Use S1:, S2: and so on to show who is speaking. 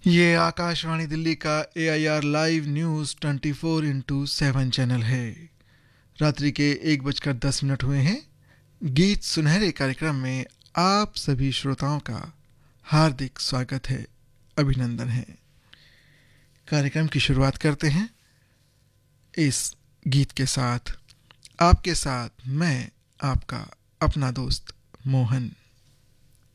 S1: ये आकाशवाणी दिल्ली का AIR live news 24/7 channel है। रात्रि के 1:10 हुए हैं। गीत सुनहरे कार्यक्रम में आप सभी श्रोताओं का हार्दिक स्वागत है, अभिनंदन है। कार्यक्रम की शुरुआत करते हैं इस गीत के साथ। आपके साथ मैं आपका अपना दोस्त मोहन।